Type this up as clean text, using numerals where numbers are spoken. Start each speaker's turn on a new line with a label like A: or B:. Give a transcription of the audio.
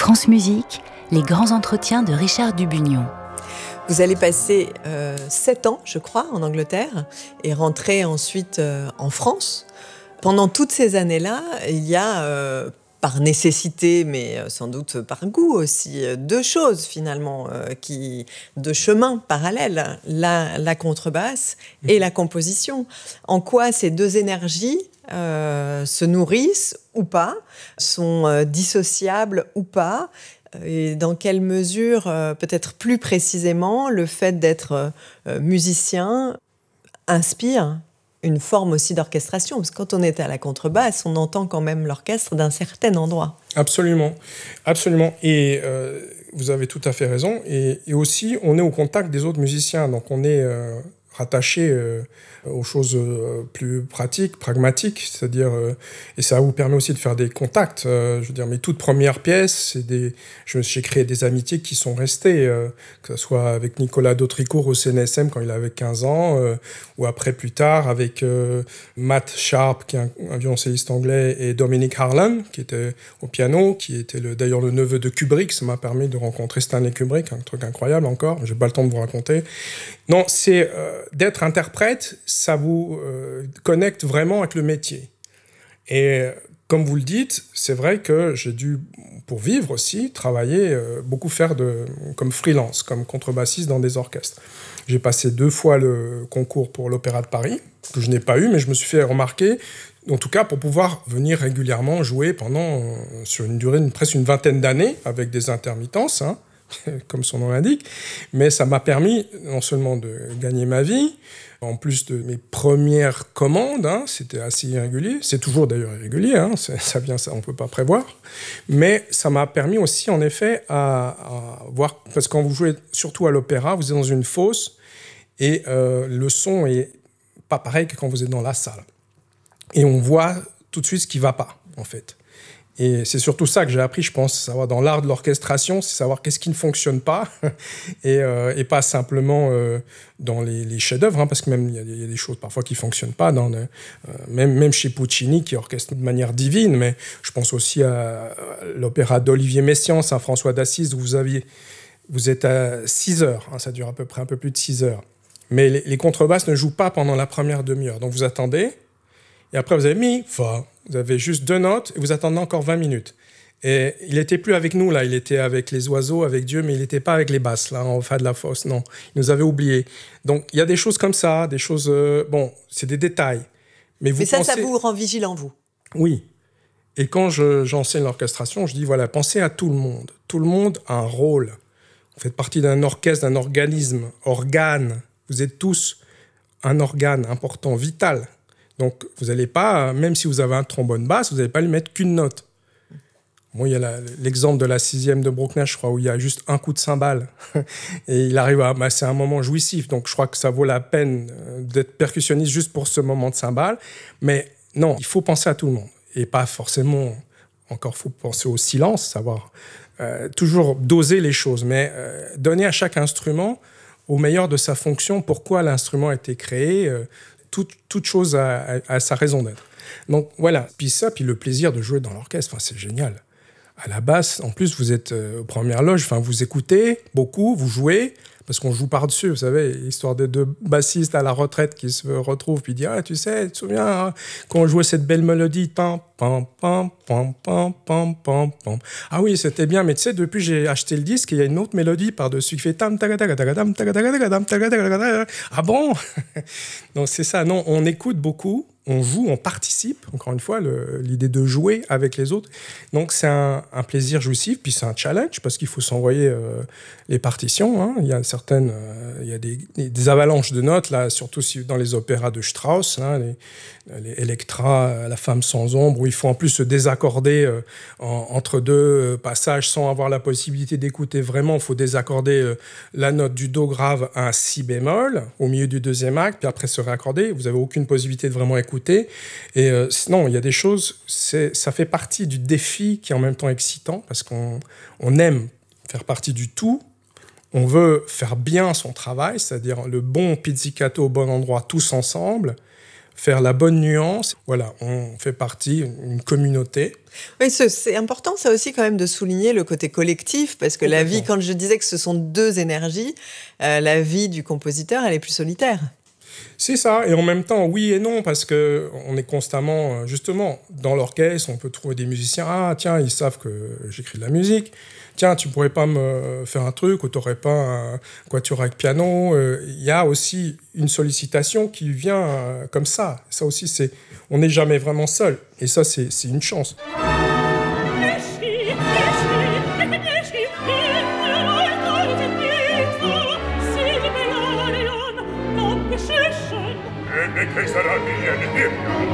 A: France Musique, les grands entretiens de Richard Dubugnon.
B: Vous allez passer 7 ans, je crois, en Angleterre et rentrer ensuite en France. Pendant toutes ces années-là, il y a, par nécessité, mais sans doute par goût aussi, deux choses finalement, deux chemins parallèles, la contrebasse et la composition. En quoi ces deux énergies se nourrissent ou pas, sont dissociables ou pas, et dans quelle mesure, peut-être plus précisément, le fait d'être musicien inspire une forme aussi d'orchestration. Parce que quand on est à la contrebasse, on entend quand même l'orchestre d'un certain endroit.
C: Absolument, absolument. Et vous avez tout à fait raison. Et aussi, on est au contact des autres musiciens. Donc, on est rattaché aux choses plus pratiques, pragmatiques, c'est-à-dire, et ça vous permet aussi de faire des contacts. Je veux dire, mes toutes premières pièces, j'ai créé des amitiés qui sont restées, que ce soit avec Nicolas Dautricourt au CNSM quand il avait 15 ans, ou après plus tard avec Matt Sharp, qui est un violoncelliste anglais, et Dominic Harlan, qui était au piano, qui était d'ailleurs le neveu de Kubrick. Ça m'a permis de rencontrer Stanley Kubrick, un truc incroyable encore, j'ai pas le temps de vous raconter. Non, c'est d'être interprète, ça vous connecte vraiment avec le métier. Et comme vous le dites, c'est vrai que j'ai dû, pour vivre aussi, travailler, beaucoup faire comme freelance, comme contrebassiste dans des orchestres. J'ai passé 2 fois le concours pour l'Opéra de Paris, que je n'ai pas eu, mais je me suis fait remarquer, en tout cas pour pouvoir venir régulièrement jouer sur une durée de presque une vingtaine d'années, avec des intermittences, hein, comme son nom l'indique, mais ça m'a permis non seulement de gagner ma vie, en plus de mes premières commandes, hein, c'était assez irrégulier, c'est toujours d'ailleurs irrégulier, hein, ça vient, ça on ne peut pas prévoir, mais ça m'a permis aussi en effet à voir, parce que quand vous jouez surtout à l'opéra, vous êtes dans une fosse et le son est pas pareil que quand vous êtes dans la salle. Et on voit tout de suite ce qui ne va pas, en fait. Et c'est surtout ça que j'ai appris, je pense, savoir dans l'art de l'orchestration, c'est savoir qu'est-ce qui ne fonctionne pas et pas simplement dans les chefs-d'œuvre, hein, parce que même il y a des choses parfois qui ne fonctionnent pas, même chez Puccini qui orchestre de manière divine, mais je pense aussi à l'opéra d'Olivier Messiaen, Saint-François d'Assise, où vous êtes à 6 heures, hein, ça dure à peu près un peu plus de 6 heures. Mais les contrebasses ne jouent pas pendant la première demi-heure, donc vous attendez, et après vous avez mi, fa. Vous avez juste 2 notes et vous attendez encore 20 minutes. Et il n'était plus avec nous, là. Il était avec les oiseaux, avec Dieu, mais il n'était pas avec les basses, là, en fin de la fosse. Non, il nous avait oubliés. Donc, il y a des choses comme ça, des choses... bon, c'est des détails. Mais
B: ça vous rend vigilant, vous?
C: Oui. Et quand j'enseigne l'orchestration, je dis, voilà, pensez à tout le monde. Tout le monde a un rôle. Vous faites partie d'un orchestre, d'un organisme, organe. Vous êtes tous un organe important, vital. Donc, vous n'allez pas, même si vous avez un trombone basse, vous n'allez pas lui mettre qu'une note. Bon, il y a l'exemple de la 6e de Bruckner, je crois, où il y a juste un coup de cymbale. Et il arrive c'est un moment jouissif, donc je crois que ça vaut la peine d'être percussionniste juste pour ce moment de cymbale. Mais non, il faut penser à tout le monde. Et pas forcément, encore, il faut penser au silence, savoir toujours doser les choses, mais donner à chaque instrument au meilleur de sa fonction, pourquoi l'instrument a été créé, toute chose a sa raison d'être. Donc voilà, puis le plaisir de jouer dans l'orchestre, c'est génial. À la basse, en plus, vous êtes aux premières loges, vous écoutez beaucoup, vous jouez, parce qu'on joue par-dessus, vous savez, histoire de 2 bassistes à la retraite qui se retrouvent, puis disent « Ah, tu sais, tu te souviens, hein, quand on jouait cette belle mélodie, pam, pam, pam, pam, pam, pam, pam, pam. Ah oui, c'était bien, mais tu sais, depuis j'ai acheté le disque, il y a une autre mélodie par-dessus qui fait tam, taga, taga, taga, tam, taga, taga, taga, tam, taga, taga, taga. Ah bon ?» Donc c'est ça, non, on écoute beaucoup, on joue, on participe, encore une fois, l'idée de jouer avec les autres. Donc c'est un plaisir jouissif, puis c'est un challenge, parce qu'il faut s'envoyer les partitions, hein. Il y a des avalanches de notes, là, surtout dans les opéras de Strauss, hein, les Electra, La femme sans ombre, où il faut en plus se désaccorder entre 2 passages sans avoir la possibilité d'écouter vraiment. Il faut désaccorder la note du do grave à un si bémol au milieu du 2e acte, puis après se réaccorder. Vous n'avez aucune possibilité de vraiment écouter. Et non, il y a des choses, ça fait partie du défi qui est en même temps excitant, parce qu'on aime faire partie du tout. On veut faire bien son travail, c'est-à-dire le bon pizzicato au bon endroit tous ensemble, faire la bonne nuance. Voilà, on fait partie d'une communauté.
B: Oui, c'est important ça aussi quand même de souligner le côté collectif, parce que la vie, quand je disais que ce sont deux énergies, la vie du compositeur, elle est plus solitaire.
C: C'est ça, et en même temps, oui et non, parce qu'on est constamment, justement, dans l'orchestre, on peut trouver des musiciens, ah tiens, ils savent que j'écris de la musique, tiens, tu pourrais pas me faire un truc, ou t'aurais pas un quatuor avec piano. Il y a aussi une sollicitation qui vient comme ça. Ça aussi, on n'est jamais vraiment seul, et ça, c'est une chance.
D: Che sarà mia